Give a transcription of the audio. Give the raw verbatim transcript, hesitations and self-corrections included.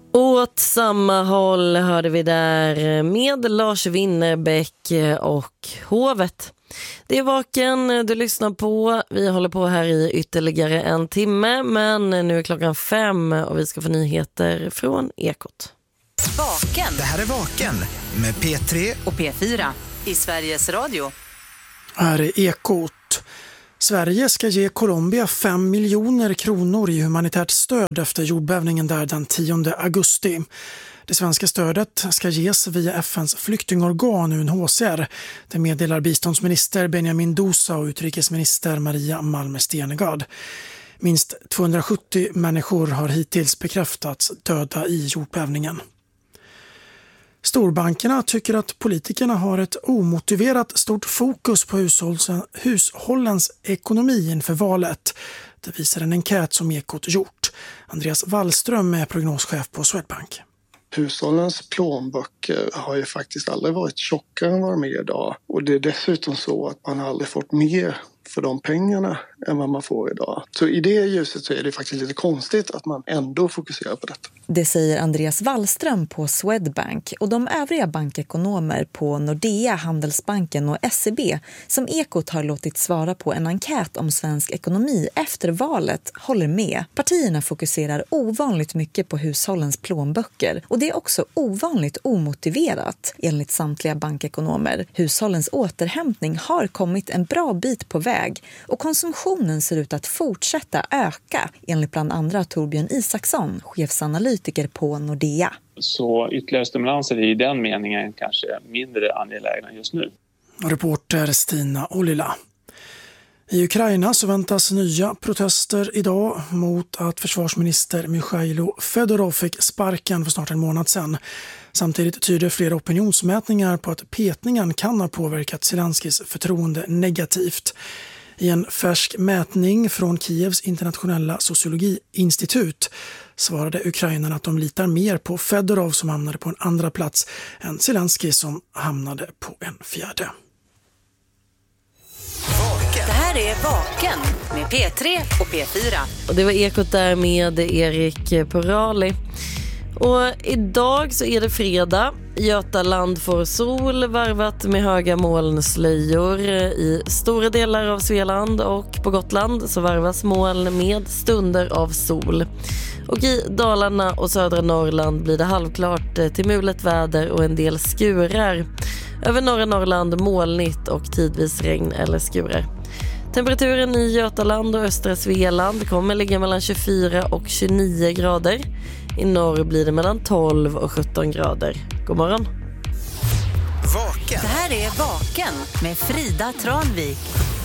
Åt samma håll hörde vi där med Lars Winnerbäck och Hovet. Det är Vaken du lyssnar på. Vi håller på här i ytterligare en timme, men nu är klockan fem och vi ska få nyheter från Ekot. Vaken. Det här är Vaken med P tre och P fyra i Sveriges Radio. Här är Ekot. Sverige ska ge Colombia fem miljoner kronor i humanitärt stöd efter jordbävningen där den tionde augusti. Det svenska stödet ska ges via F N:s flyktingorgan U N H C R. Det meddelar biståndsminister Benjamin Dousa och utrikesminister Maria Malmer Stenergard. Minst tvåhundrasjuttio människor har hittills bekräftats döda i jordbävningen. Storbankerna tycker att politikerna har ett omotiverat stort fokus på hushållens ekonomi inför valet. Det visar en enkät som Ekot gjort. Andreas Wallström är prognoschef på Swedbank. Hushållens plånböcker har ju faktiskt aldrig varit tjockare än vad de är idag. Och det är dessutom så att man aldrig fått mer för de pengarna än vad man får idag. Så i det ljuset så är det faktiskt lite konstigt att man ändå fokuserar på detta. Det säger Andreas Wallström på Swedbank och de övriga bankekonomer på Nordea, Handelsbanken och S E B som Ekot har låtit svara på en enkät om svensk ekonomi efter valet håller med. Partierna fokuserar ovanligt mycket på hushållens plånböcker och det är också ovanligt omotiverat enligt samtliga bankekonomer. Hushållens återhämtning har kommit en bra bit på väg och konsumtionen ser ut att fortsätta öka enligt bland andra Torbjörn Isaksson, chefsanalytiker på Nordea. Så ytterligare stimulanser i den meningen kanske mindre angelägna just nu. Reporter Stina Ollila. I Ukraina så väntas nya protester idag mot att försvarsminister Mikhailo Fedorov fick sparken för snart en månad sedan. Samtidigt tyder flera opinionsmätningar på att petningen kan ha påverkat Zelenskis förtroende negativt. I en färsk mätning från Kievs internationella sociologiinstitut svarade ukrainarna att de litar mer på Fedorov som hamnade på en andra plats än Zelensky som hamnade på en fjärde. Det här är Vaken med P tre och P fyra. Och det var Ekot där med Erik Porali. Och idag så är det fredag. Götaland får sol varvat med höga molnslöjor. I stora delar av Svealand och på Gotland så varvas moln med stunder av sol. Och i Dalarna och södra Norrland blir det halvklart till mulet väder och en del skurar. Över norra Norrland molnigt och tidvis regn eller skurar. Temperaturen i Götaland och östra Svealand kommer ligga mellan tjugofyra och tjugonio grader. I norr blir det mellan tolv och sjutton grader. God morgon. Vaken. Det här är Vaken med Frida Tranvik.